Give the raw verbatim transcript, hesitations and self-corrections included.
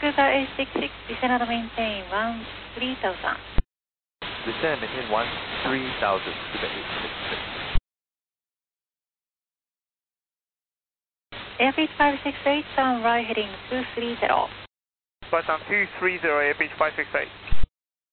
Cruiser eight six six, descend and maintain one three thousand. Descend and maintain one three thousand. Cruiser eight six six. Airbridge five six eight, turn right heading two three zero. Flight time two three zero, Airbridge five six eight.